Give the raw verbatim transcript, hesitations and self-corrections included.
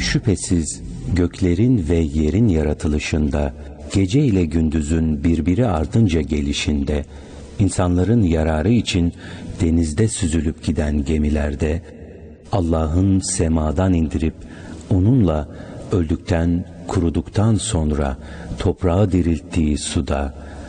Şüphesiz göklerin ve yerin yaratılışında, gece ile gündüzün birbiri ardınca gelişinde, insanların yararı için denizde süzülüp giden gemilerde, Allah'ın semadan indirip onunla öldükten, kuruduktan sonra toprağı dirilttiği suda,